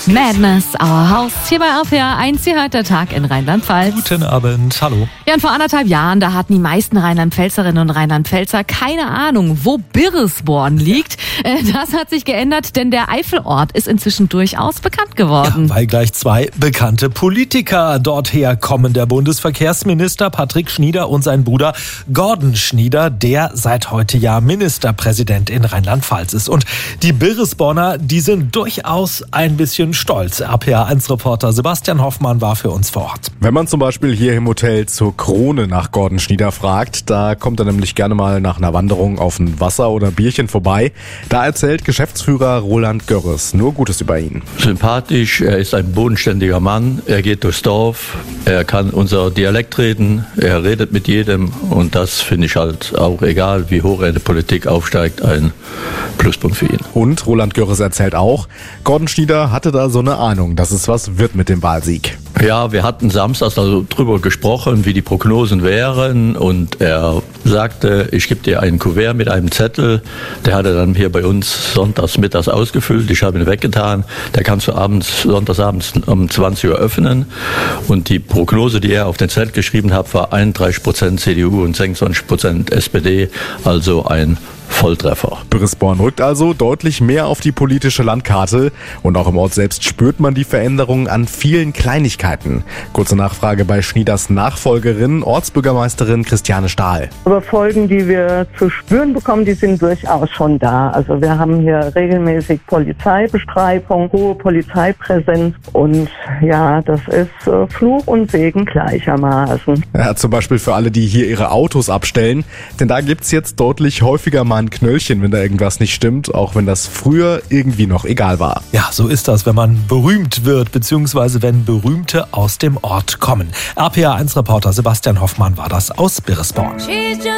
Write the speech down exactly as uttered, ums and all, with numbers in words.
Madness, Our House, hier bei R P R eins, hier heute der Tag in Rheinland-Pfalz. Guten Abend, hallo. Ja, und vor anderthalb Jahren, da hatten die meisten Rheinland-Pfälzerinnen und Rheinland-Pfälzer keine Ahnung, wo Birresborn liegt. Das hat sich geändert, denn der Eifelort ist inzwischen durchaus bekannt geworden. Ja, weil gleich zwei bekannte Politiker dorthin kommen. Der Bundesverkehrsminister Patrick Schnieder und sein Bruder Gordon Schnieder, der seit heute ja Ministerpräsident in Rheinland-Pfalz ist. Und die Birresborner, die sind durchaus ein bisschen stolz. R P R eins Reporter Sebastian Hoffmann war für uns vor Ort. Wenn man zum Beispiel hier im Hotel zur Krone nach Gordon Schnieder fragt, da kommt er nämlich gerne mal nach einer Wanderung auf ein Wasser oder Bierchen vorbei. Da erzählt Geschäftsführer Roland Görres nur Gutes über ihn. Sympathisch, er ist ein bodenständiger Mann, er geht durchs Dorf, er kann unser Dialekt reden, er redet mit jedem und das finde ich halt auch, egal wie hoch er in der Politik aufsteigt, ein Pluspunkt für ihn. Und Roland Görres erzählt auch, Gordon Schnieder hatte da so eine Ahnung, dass es was wird mit dem Wahlsieg. Ja, wir hatten samstags also drüber gesprochen, wie die Prognosen wären und er sagte, ich gebe dir einen Kuvert mit einem Zettel, der hat er dann hier bei uns sonntags mittags ausgefüllt, ich habe ihn weggetan, der kannst du abends, sonntagsabends um zwanzig Uhr öffnen und die Prognose, die er auf den Zettel geschrieben hat, war einunddreißig Prozent C D U und sechsundzwanzig Prozent S P D, also ein Volltreffer. Birresborn rückt also deutlich mehr auf die politische Landkarte und auch im Ort selbst spürt man die Veränderungen an vielen Kleinigkeiten. Kurze Nachfrage bei Schnieders Nachfolgerin, Ortsbürgermeisterin Christiane Stahl. Aber Folgen, die wir zu spüren bekommen, die sind durchaus schon da. Also wir haben hier regelmäßig Polizeibestreifung, hohe Polizeipräsenz und ja, das ist äh, Fluch und Segen gleichermaßen. Ja, zum Beispiel für alle, die hier ihre Autos abstellen, denn da gibt's jetzt deutlich häufiger mal ein Knöllchen, wenn da irgendwas nicht stimmt, auch wenn das früher irgendwie noch egal war. Ja, so ist das, wenn man berühmt wird, beziehungsweise wenn Berühmte aus dem Ort kommen. R P R eins Reporter Sebastian Hoffmann war das aus Birresborn.